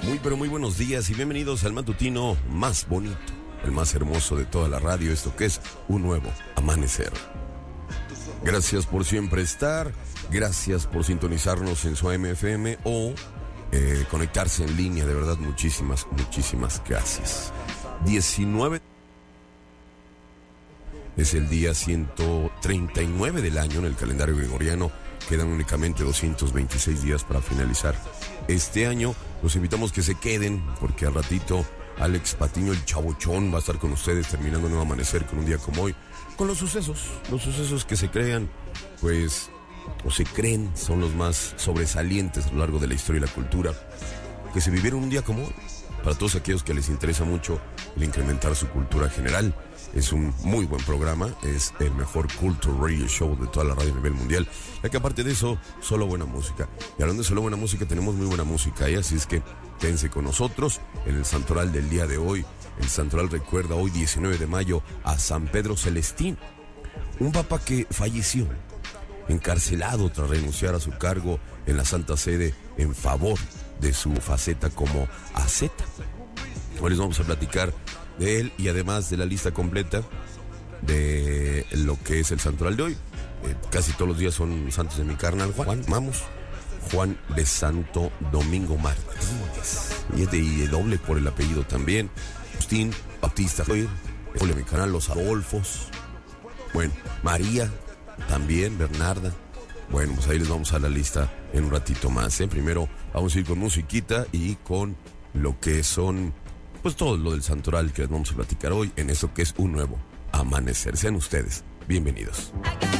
Muy pero muy buenos días y bienvenidos al matutino más bonito, el más hermoso de toda la radio, esto que es un nuevo amanecer. Gracias por siempre estar, gracias por sintonizarnos en su AM/FM o conectarse en línea, de verdad muchísimas gracias. 19 es el día 139 del año en el calendario gregoriano. Quedan únicamente 226 días para finalizar este año. Los invitamos que se queden porque al ratito Alex Patiño, el Chavochón, va a estar con ustedes terminando un nuevo amanecer con un día como hoy, con los sucesos que se crean, pues, o se creen, son los más sobresalientes a lo largo de la historia y la cultura, que se vivieron un día como hoy. Para todos aquellos que les interesa mucho el incrementar su cultura general, es un muy buen programa, es el mejor Culture Radio Show de toda la radio a nivel mundial, ya que aparte de eso, solo buena música. Y hablando de solo buena música, tenemos muy buena música, así es que quédense con nosotros en el santoral del día de hoy. El santoral recuerda hoy, 19 de mayo, a San Pedro Celestín, un papa que falleció, encarcelado tras renunciar a su cargo en la Santa Sede en favor de su faceta como asceta. Hoy les vamos a platicar de él y además de la lista completa de lo que es el santoral de hoy. Casi todos los días son santos de mi carnal Juan de Santo Domingo Martínez, y es de doble por el apellido también. Agustín Bautista, de mi canal Los Adolfos, bueno, María también, Bernarda. Bueno, pues ahí les vamos a la lista en un ratito más, Primero vamos a ir con musiquita y con lo que son, pues todo lo del santoral que les vamos a platicar hoy en esto que es un nuevo amanecer. Sean ustedes bienvenidos.